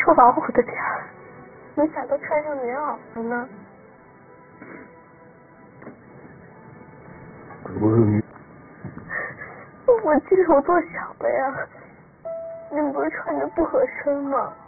说保护的点儿，没想到穿上棉袄了呢。 这不是你？ 我记得我做小了呀，你们不是穿着不合身吗？